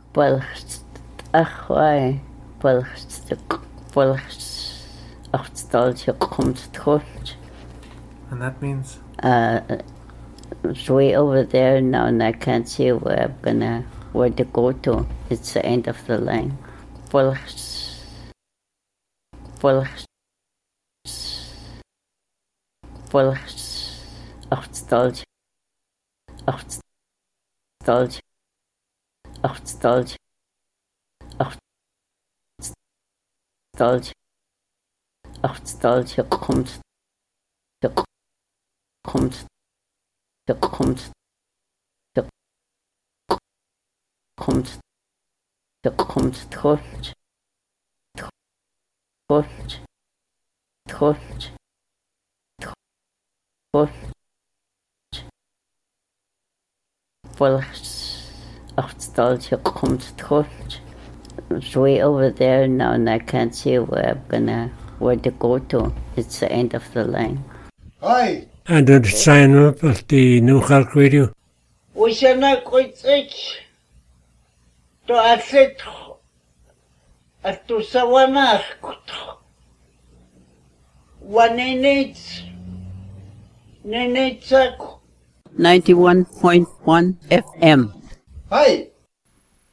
Bulch achwai bulch achstalch comes touch. And that means? It's way over there now and I can't see where to go to. It's the end of the line. Bulch achstalch comes touch. Comes touch. It's way over there now and I can't see where to go to. It's the end of the line. Hi. And the sign up of the New York Radio. We shall not quit it. To asset at to sawana 91.1 FM. Hi.